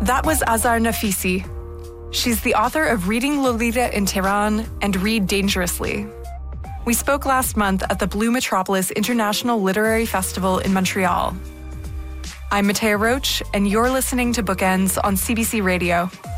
That was Azar Nafisi. She's the author of Reading Lolita in Tehran and Read Dangerously. We spoke last month at the Blue Metropolis International Literary Festival in Montreal. I'm Matea Roach, and you're listening to Bookends on CBC Radio.